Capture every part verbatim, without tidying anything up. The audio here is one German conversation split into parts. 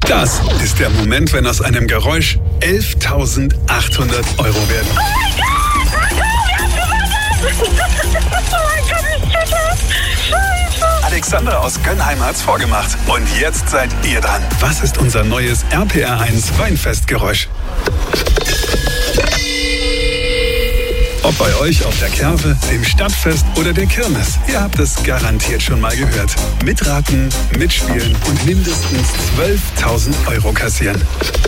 Das ist der Moment, wenn aus einem Geräusch elftausendachthundert Euro werden. Oh mein Gott! Oh mein Gott, ich Scheiße! Alexandra aus Gönnheim hat's vorgemacht. Und jetzt seid ihr dran. Was ist unser neues R P R eins Weinfestgeräusch? Ob bei euch auf der Kerwe, dem Stadtfest oder der Kirmes, ihr habt es garantiert schon mal gehört. Mitraten, mitspielen und mindestens zwölftausend Euro kassieren.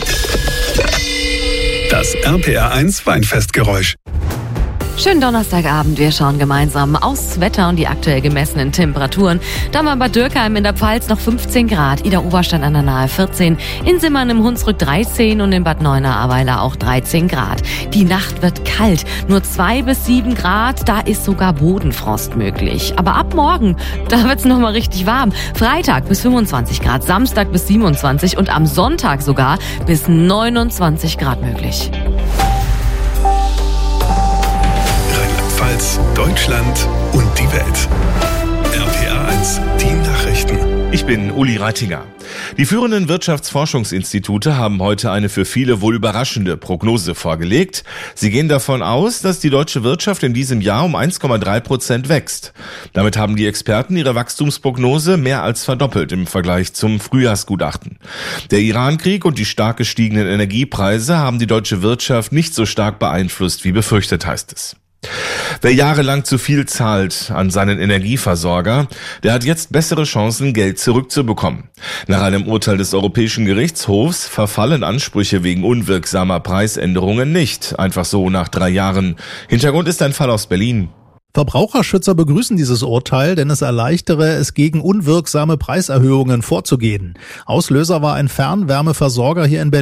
Das R P R eins Weinfestgeräusch. Schönen Donnerstagabend, wir schauen gemeinsam aufs Wetter und die aktuell gemessenen Temperaturen. Da haben wir bei Dürkheim in der Pfalz noch fünfzehn Grad, Ida Oberstein an der Nahe vierzehn, in Simmern im Hunsrück dreizehn und in Bad Neuenahr-Ahrweiler auch dreizehn Grad. Die Nacht wird kalt, nur zwei bis sieben Grad, da ist sogar Bodenfrost möglich. Aber ab morgen, da wird's noch mal richtig warm. Freitag bis fünfundzwanzig Grad, Samstag bis siebenundzwanzig und am Sonntag sogar bis neunundzwanzig Grad möglich. Deutschland und die Welt. R P R eins, die Nachrichten. Ich bin Uli Reitinger. Die führenden Wirtschaftsforschungsinstitute haben heute eine für viele wohl überraschende Prognose vorgelegt. Sie gehen davon aus, dass die deutsche Wirtschaft in diesem Jahr um eins Komma drei Prozent wächst. Damit haben die Experten ihre Wachstumsprognose mehr als verdoppelt im Vergleich zum Frühjahrsgutachten. Der Irankrieg und die stark gestiegenen Energiepreise haben die deutsche Wirtschaft nicht so stark beeinflusst, wie befürchtet, heißt es. Wer jahrelang zu viel zahlt an seinen Energieversorger, der hat jetzt bessere Chancen, Geld zurückzubekommen. Nach einem Urteil des Europäischen Gerichtshofs verfallen Ansprüche wegen unwirksamer Preisänderungen nicht, einfach so nach drei Jahren. Hintergrund ist ein Fall aus Berlin. Verbraucherschützer begrüßen dieses Urteil, denn es erleichtere es, gegen unwirksame Preiserhöhungen vorzugehen. Auslöser war ein Fernwärmeversorger hier in Berlin.